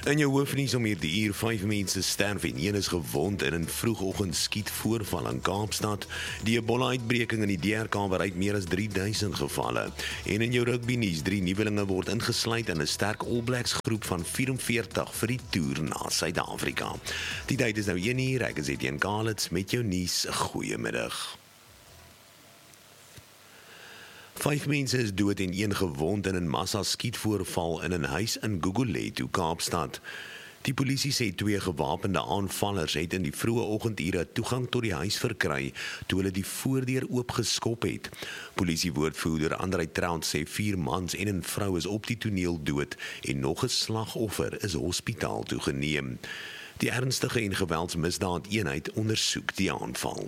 In jou hoofnuus om hierdie uur 5 mense sterf en 1 is gewond in 'n vroegoggend skietvoorval in Kaapstad. Die Ebola-uitbreking in die DRK bereik meer as 3000 gevalle. En in jou rugby nuus, 3 nuwelinge word ingesluit in 'n sterk All Blacks groep van 44 vir die toer na Suid-Afrika. Die tyd is nou 1uur, ek is Etienne Kalitz met jou nuus. Goeiemiddag. 5 mense is dood en 1 gewond in 'n massa skietvoorval in 'n huis in Gugulethu, Kaapstad. Die polisie sê 2 gewapende aanvallers het in die vroeë oggendure toegang tot die huis verkry toe hulle die voordeur oopgeskop het. Polisiewoordvoerder Andrei Traut sê 4 mans en 'n vrou is op die toneel dood en nog 'n slagoffer is hospitaal toe geneem. Die ernstige en geweldsmisdaadeenheid ondersoek die aanval.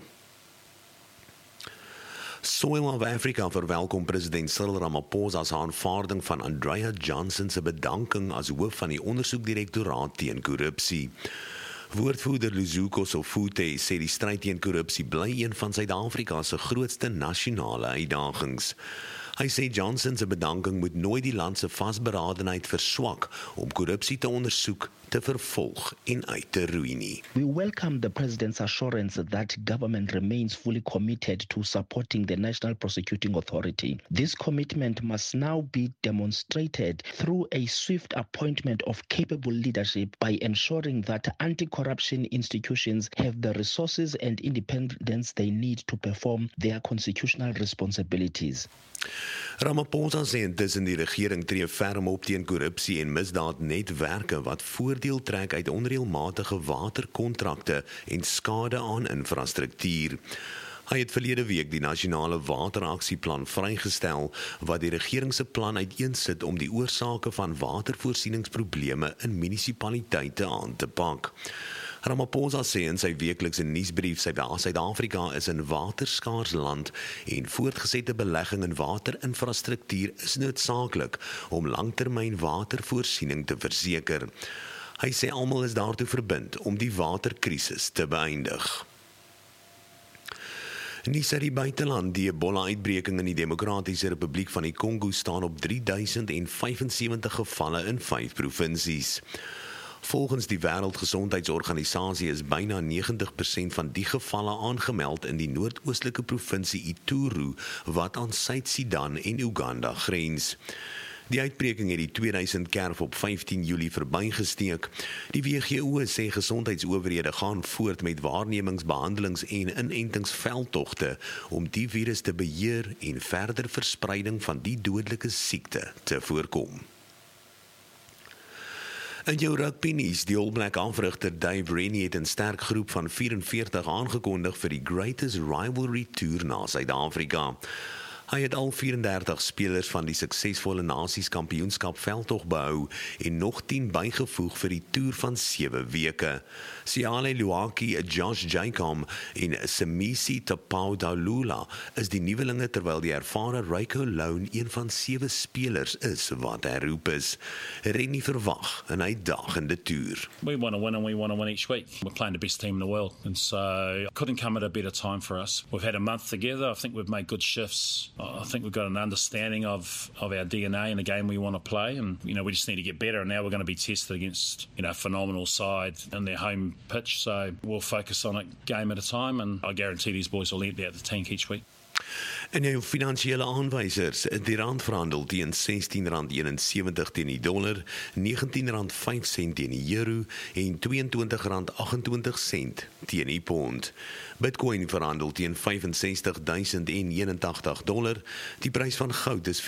Soil of Africa verwelkom president Cyril Ramaphosa se aanvaarding van Andrea Johnson se bedanking as hoof van die ondersoekdirektoraat teen korrupsie. Woordvoerder Luzuko Sofute sê die stryd teen korrupsie bly een van Suid-Afrika se grootste nasionale uitdagings. Hy sê Johnson se bedanking moet nooit die land se vasberadenheid verswak om korrupsie te ondersoek, te vervolg en uit te roei nie. We welcome the President's assurance that government remains fully committed to supporting the National Prosecuting Authority. This commitment must now be demonstrated through a swift appointment of capable leadership by ensuring that anti-corruption institutions have the resources and independence they need to perform their constitutional responsibilities. Ramaphosa sê intussen die regering tree ferm op teen korrupsie en misdaadnetwerke wat voordeel trek uit onreëlmatige waterkontrakte en skade aan infrastruktuur. Hy het verlede week die nasionale wateraksieplan vrygestel wat die regering se plan uiteensit om die oorsake van watervoorsieningsprobleme in munisipaliteite aan te pak. Ramaphosa sê in sy weeklikse nuusbrief Suid-Afrika is 'n waterskaars land en voortgesette belegging in waterinfrastruktuur is noodsaaklik om langtermyn watervoorsiening te verseker. Hy sê almal is daartoe verbind om die waterkrisis te beëindig. Nuus uit die buiteland, die Ebola-uitbreking in die Demokratiese Republiek van die Kongo staan op 3075 gevalle in 5 provinsies. Volgens die Wêreldgesondheidsorganisasie is byna 90% van die gevalle aangemeld in die noordoostelike provinsie Ituri, wat aan Suid-Sudan en Uganda grens. Die uitbreking het die 2000 kerf op 15 Julie verbygesteek. Die WHO sê gesondheidsowerhede gaan voort met waarnemings, behandelings en inentingsveldtogte om die virus te beheer en verder verspreiding van die dodelike siekte te voorkom. In jou rugby nuus, die All Black afrigter Dave Rennie het 'n sterk groep van 44 aangekondig vir die Greatest Rivalry Tour na Suid-Afrika. Hy het al 34 spelers van die suksesvolle Nasies-kampioenskap veldtog behou en nog 10 bygevoeg vir die toer van 7 weke. Siale Luaki, Josh Jacob en Semisi Tapaudalula is die nuwelinge terwyl die ervare Rico Lone een van 7 spelers is wat herroep is. Rennie verwag 'n uitdagende toer. We want to win and we want to win each week. We're playing the best team in the world, and so couldn't come at a better time for us. We've had a month together. I think we've made good shifts. I think we've got an understanding of our DNA and the game we want to play, and we just need to get better. And now we're going to be tested against a phenomenal side in their home pitch, so we'll focus on it game at a time, and I guarantee these boys will lead out the tank each week. In jou finansiële aanwysers, die rand verhandel teen R16.71 teen die dollar, R19.05 teen die euro en R22.28 teen die pond. Bitcoin verhandel teen $65,081. Die prys van goud is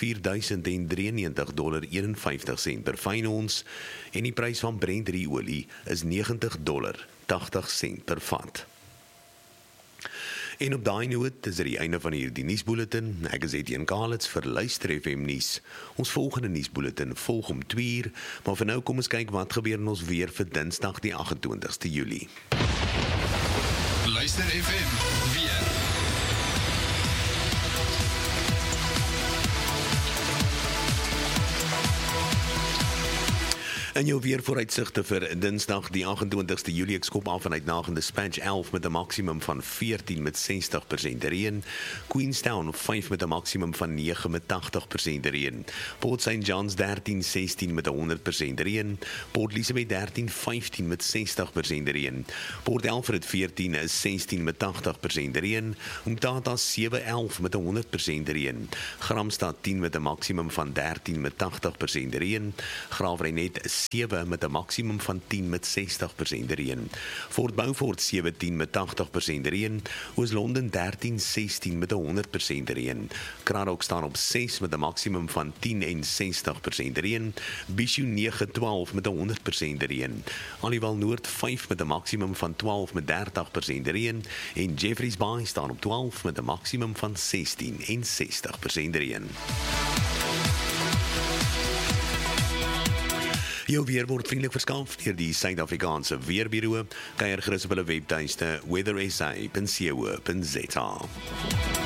$4,093.51 per fyn ons en die prys van Brent olie is $90.80 per vat. En op daai noot is dit die einde van hierdie nuusbulletin. Ek is Etienne Kalitz vir Luister FM nuus. Ons volgende nuusbulletin volg om 2uur, maar vir nou kom ons kyk wat gebeur in ons weer vir Dinsdag die 28ste Julie. Luister FM weer. In jou weervooruitsigte vir Dinsdag die 28ste Julie, ek skop af vanuit Nagel Dispatch 11 met 'n maksimum van 14 met 60% reën. Queenstown 5 met 'n maksimum van 9 met 80% reën. Port St. John's 13-16 met 100% reën. Port Elizabeth 13-15 met 60% reën. Port Alfred 14-16 met 80% reën. Umtata 7-11 met 100% reën. Gramstad 10 met 'n maksimum van 13 met 80% reën. Graafrenet 7 met 'n maksimum van 10 met 60% reën. Fort Beaufort 17 met 80% reën. Oos-London 13-16 met 100% reën. Cradock staan op 6 met 'n maksimum van 10 en 60% reën. Bishu 9-12 met 100% reën. Aliwal Noord 5 met 'n maksimum van 12 met 30% reën en Jeffreys Bay staan op 12 met 'n maksimum van 16 en 60% reën. Jou weer word vriendelik verskaf deur die Suid-Afrikaanse Weerbureau. Kyk gerus op hulle webtuiste weathersa.co.za.